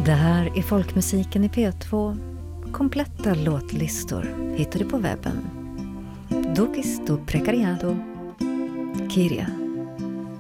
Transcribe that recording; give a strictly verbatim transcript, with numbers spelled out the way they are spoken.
Det här är Folkmusiken i P två. Kompletta låtlistor hittar du på webben. Dukis do Precariado, Kiria.